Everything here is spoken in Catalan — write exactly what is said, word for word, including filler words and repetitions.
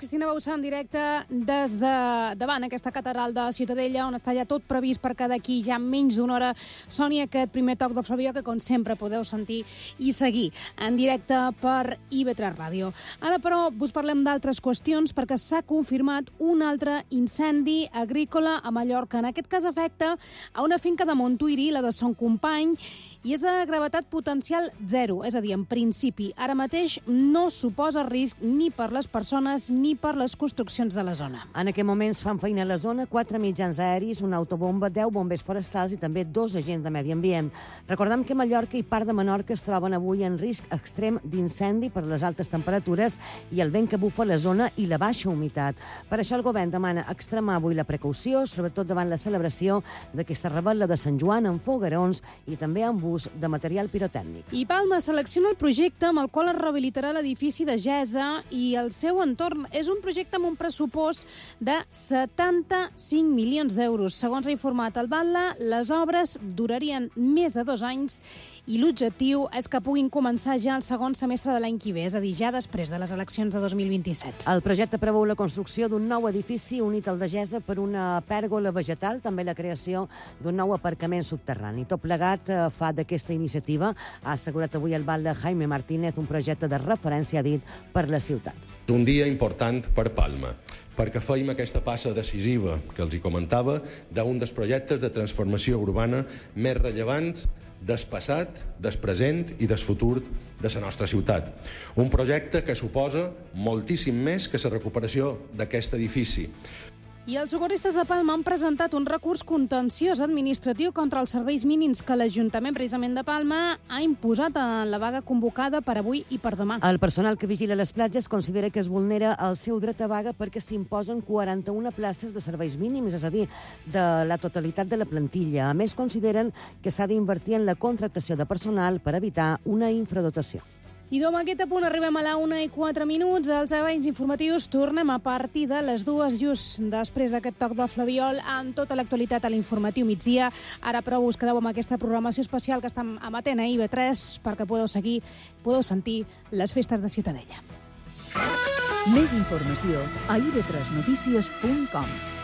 Cristina Bausà en directe des de davant aquesta catedral de Ciutadella, on està ja tot previst perquè d'aquí ja menys d'una hora soni aquest primer toc del Flabiol, que com sempre podeu sentir i seguir en directe per I V tres Ràdio. Ara, però, us parlem d'altres qüestions perquè s'ha confirmat un altre incendi agrícola a Mallorca. En aquest cas afecta a una finca de Montuïri, la de Son Company, i és de gravetat potencial zero, és a dir, en principi. Ara mateix no suposa risc ni per les persones ni per les construccions de la zona. En aquest moment fan feina a la zona quatre mitjans aeris, una autobomba, deu bombers forestals i també dos agents de medi ambient. Recordem que Mallorca i part de Menorca es troben avui en risc extrem d'incendi per les altes temperatures i el vent que bufa a la zona i la baixa humitat. Per això el govern demana extremar avui la precaució, sobretot davant la celebració d'aquesta rebel·la de Sant Joan amb foguerons i també amb ús de material pirotècnic. I Palma selecciona el projecte amb el qual es rehabilitarà l'edifici de Gesa i el seu entorn. És un projecte amb un pressupost de setanta-cinc milions d'euros. Segons ha informat el Batlle, les obres durarien més de dos anys i l'objectiu és que puguin començar ja el segon semestre de l'any que ve, és a dir, ja després de les eleccions de dos mil vint-i-set. El projecte preveu la construcció d'un nou edifici unit al de Gesa per una pèrgola vegetal, també la creació d'un nou aparcament subterrani. Tot plegat eh, fa d'aquesta iniciativa, ha assegurat avui el Batlle Jaime Martínez, un projecte de referència, dit, per la ciutat. Un dia important per Palma, perquè feim aquesta passa decisiva que els hi comentava d'un dels projectes de transformació urbana més rellevants del passat, del present i del futur de la nostra ciutat. Un projecte que suposa moltíssim més que la recuperació d'aquest edifici. I els socorristes de Palma han presentat un recurs contenciós administratiu contra els serveis mínims que l'Ajuntament precisament de Palma ha imposat en la vaga convocada per avui i per demà. El personal que vigila les platges considera que es vulnera el seu dret a vaga perquè s'imposen quaranta-una places de serveis mínims, és a dir, de la totalitat de la plantilla. A més, consideren que s'ha d'invertir en la contractació de personal per evitar una infradotació. I amb aquest apunt arribem a la una i quatre minuts. Els serveis informatius tornem a partir de les dues, just després d'aquest toc del Flabiol, amb tota l'actualitat a l'informatiu migdia. Ara, però, us quedeu amb aquesta programació especial que estem emetent a I V tres perquè podeu seguir, podeu sentir les festes de Ciutadella. Més informació a i ve tres notícies punt com.